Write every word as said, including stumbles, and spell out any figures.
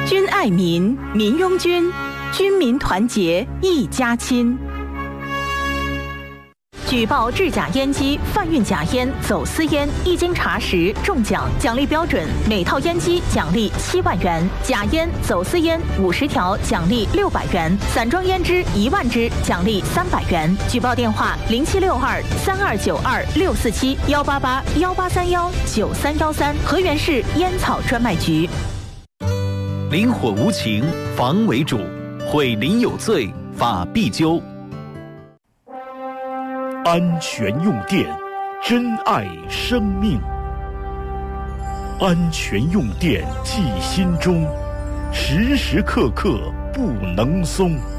君爱民，民拥军，军民团结一家亲。举报制假烟机、贩运假烟、走私烟，一经查实中奖，奖励标准：每套烟机奖励七万元；假烟、走私烟五十条奖励六百元；散装烟支一万支奖励三百元。举报电话：零七六二三二九二六四七幺八八幺八三幺九三幺三，河源市烟草专卖局。 林火无情，防为主；毁林有罪，法必究。 安全用电，珍爱生命。安全用电记心中，时时刻刻不能松。